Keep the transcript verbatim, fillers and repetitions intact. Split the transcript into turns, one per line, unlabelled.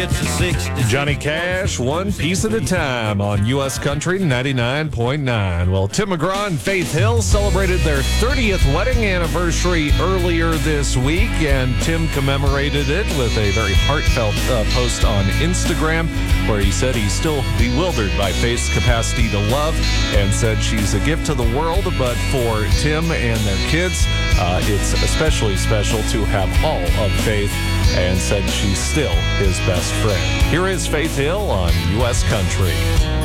It's a sixty.
Johnny Cash, one piece at a time on U S Country ninety-nine point nine. Well, Tim McGraw and Faith Hill celebrated their thirtieth wedding anniversary earlier this week, and Tim commemorated it with a very heartfelt uh, post on Instagram where he said he's still bewildered by Faith's capacity to love and said she's a gift to the world, but for Tim and their kids, uh, it's especially special to have all of Faith, and said she's still his best friend. Here is Faith Hill on U S Country.